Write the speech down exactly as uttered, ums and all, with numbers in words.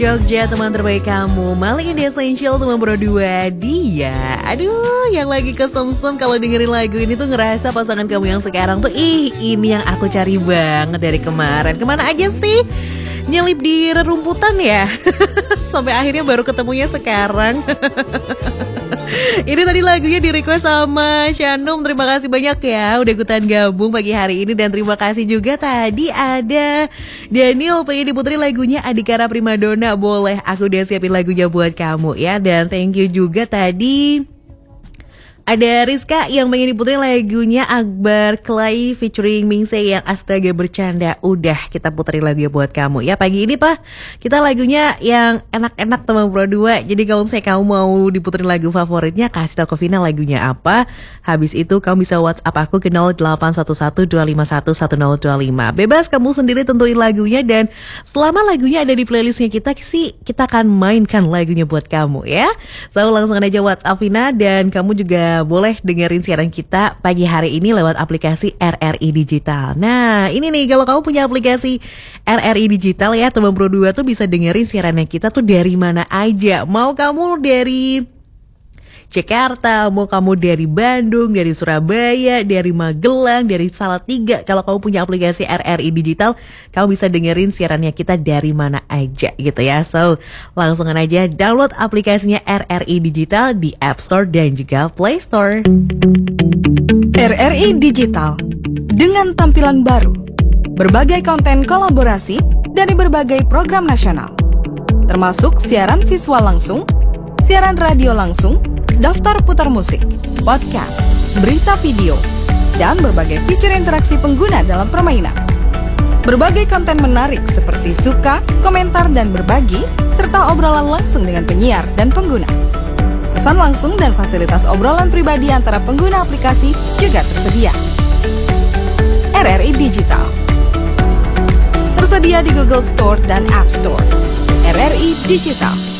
Jogja, teman terbaik kamu. Maling in the Essential, teman berdua dia. Aduh, yang lagi kesem-sem kalau dengerin lagu ini tuh ngerasa pasangan kamu yang sekarang tuh, ih, ini yang aku cari banget dari kemarin. Kemana aja sih? Nyelip di rerumputan ya? Sampai akhirnya baru ketemunya sekarang. Ini tadi lagunya di request sama Shanum. Terima kasih banyak ya udah ikutan gabung pagi hari ini. Dan terima kasih juga tadi ada Daniel pengen diputerin lagunya Adhikara Primadona. Boleh, aku udah siapin lagunya buat kamu ya. Dan thank you juga tadi ada Rizka yang pengen diputerin lagunya Akbar Clay featuring Mingse yang astaga bercanda. Udah, kita puterin lagunya buat kamu ya. Pagi ini Pak, kita lagunya yang enak-enak teman Pro dua. Jadi kalau misalnya kamu mau diputerin lagu favoritnya, kasih tau ke Vina lagunya apa. Habis itu kamu bisa WhatsApp aku ke nol delapan satu satu dua lima satu satu nol dua lima. Bebas kamu sendiri tentuin lagunya. Dan selama lagunya ada di playlistnya kita sih, kita akan mainkan lagunya buat kamu ya. So langsung aja WhatsApp Vina. Dan kamu juga boleh dengerin siaran kita pagi hari ini lewat aplikasi R R I Digital. Nah ini nih, kalau kamu punya aplikasi R R I Digital ya, teman Pro dua tuh bisa dengerin siarannya kita tuh dari mana aja. Mau kamu dari Jakarta, mau kamu dari Bandung, dari Surabaya, dari Magelang, dari Salatiga. Kalau kamu punya aplikasi R R I Digital, kamu bisa dengerin siarannya kita dari mana aja gitu ya. So, langsung aja download aplikasinya R R I Digital di App Store dan juga Play Store. R R I Digital dengan tampilan baru, berbagai konten kolaborasi dari berbagai program nasional, termasuk siaran visual langsung, siaran radio langsung, daftar putar musik, podcast, berita video, dan berbagai fitur interaksi pengguna dalam permainan. Berbagai konten menarik seperti suka, komentar, dan berbagi, serta obrolan langsung dengan penyiar dan pengguna. Pesan langsung dan fasilitas obrolan pribadi antara pengguna aplikasi juga tersedia. R R I Digital tersedia di Google Store dan App Store. R R I Digital.